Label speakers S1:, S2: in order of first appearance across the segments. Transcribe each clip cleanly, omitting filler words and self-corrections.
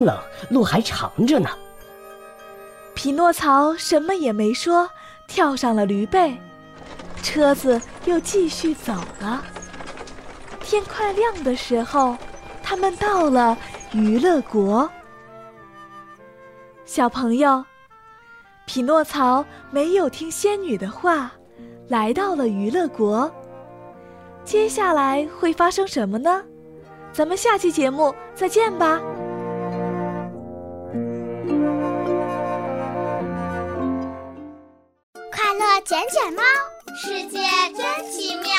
S1: 冷，路还长着呢。
S2: 匹诺曹什么也没说，跳上了驴背，车子又继续走了。天快亮的时候，他们到了娱乐国。小朋友，匹诺曹没有听仙女的话，来到了娱乐国。接下来会发生什么呢？咱们下期节目再见吧。
S3: 快乐捡捡猫，世界真奇妙。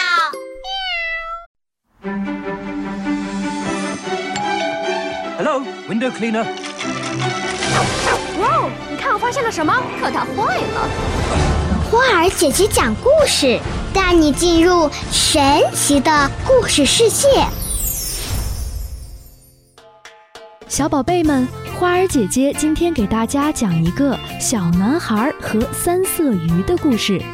S4: Hello, window cleaner.
S5: 哇，你看我发现了什么？可它坏了。
S3: 花儿姐姐讲故事，带你进入神奇的故事世界。
S6: 小宝贝们，花儿姐姐今天给大家讲一个小男孩和三色鱼的故事。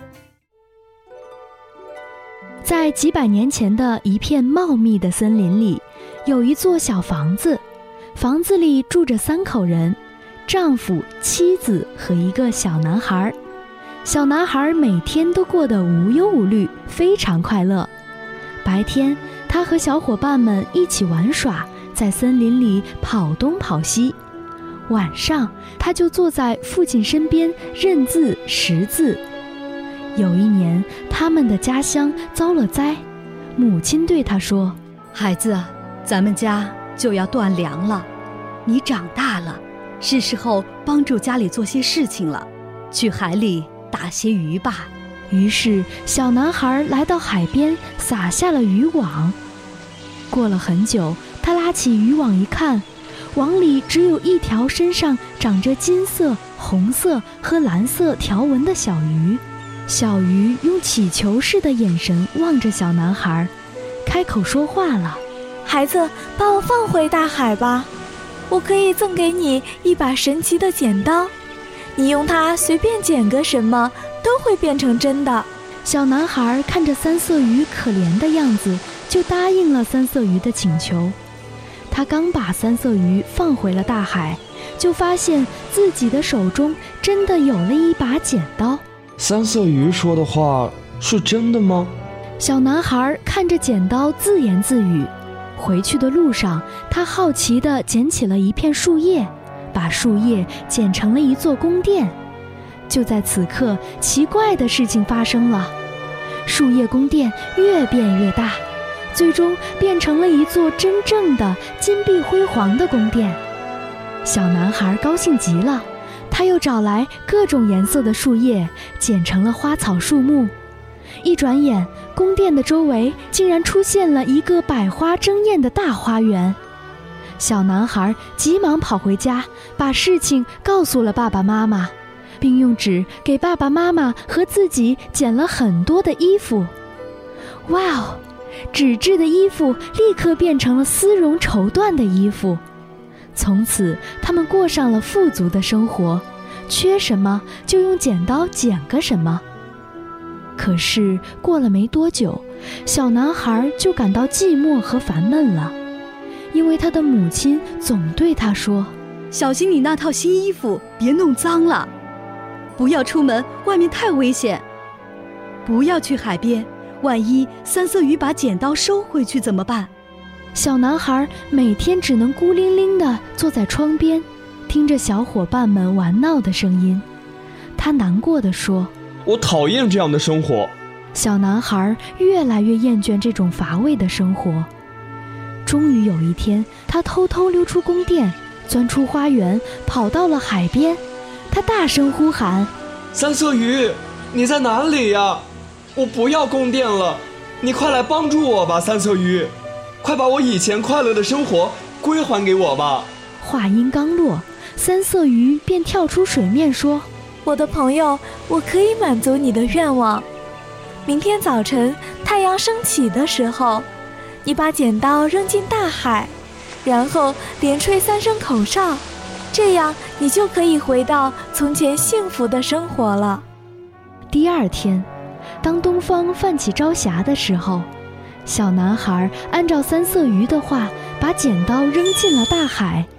S6: 在几百年前的一片茂密的森林里，有一座小房子，房子里住着3口人，丈夫、妻子和一个小男孩。小男孩每天都过得无忧无虑，非常快乐。白天，他和小伙伴们一起玩耍，在森林里跑东跑西。晚上，他就坐在父亲身边认字识字。有一年，他们的家乡遭了灾，母亲对他说：“
S7: 孩子，咱们家就要断粮了，你长大了，是时候帮助家里做些事情了，去海里打些鱼吧。”
S6: 于是，小男孩来到海边，撒下了渔网。过了很久，他拉起渔网一看，网里只有一条身上长着金色、红色和蓝色条纹的小鱼。小鱼用乞求似的眼神望着小男孩，开口说话了：“
S2: 孩子，把我放回大海吧，我可以赠给你一把神奇的剪刀，你用它随便剪个什么，都会变成真的。”
S6: 小男孩看着三色鱼可怜的样子，就答应了三色鱼的请求。他刚把三色鱼放回了大海，就发现自己的手中真的有了一把剪刀。
S8: 三色鱼说的话是真的吗？
S6: 小男孩看着剪刀自言自语。回去的路上，他好奇地捡起了一片树叶，把树叶剪成了一座宫殿。就在此刻，奇怪的事情发生了，树叶宫殿越变越大，最终变成了一座真正的金碧辉煌的宫殿。小男孩高兴极了，他又找来各种颜色的树叶，剪成了花草树木。一转眼，宫殿的周围竟然出现了一个百花争艳的大花园。小男孩急忙跑回家，把事情告诉了爸爸妈妈，并用纸给爸爸妈妈和自己剪了很多的衣服。哇哦！纸质的衣服立刻变成了丝绒绸缎的衣服。从此，他们过上了富足的生活，缺什么就用剪刀剪个什么。可是过了没多久，小男孩就感到寂寞和烦闷了，因为他的母亲总对他说：“
S7: 小心你那套新衣服别弄脏了，不要出门，外面太危险，不要去海边，万一三色鱼把剪刀收回去怎么办？”
S6: 小男孩每天只能孤零零地坐在窗边，听着小伙伴们玩闹的声音。他难过地说：“
S8: 我讨厌这样的生活。”
S6: 小男孩越来越厌倦这种乏味的生活。终于有一天，他偷偷溜出宫殿，钻出花园，跑到了海边。他大声呼喊：“
S8: 三色鱼，你在哪里呀？我不要宫殿了，你快来帮助我吧，三色鱼，快把我以前快乐的生活归还给我吧。”
S6: 话音刚落，三色鱼便跳出水面说：“
S2: 我的朋友，我可以满足你的愿望。明天早晨太阳升起的时候，你把剪刀扔进大海，然后连吹3声口哨，这样你就可以回到从前幸福的生活了。”
S6: 第二天，当东方泛起朝霞的时候，小男孩按照三色鱼的话，把剪刀扔进了大海，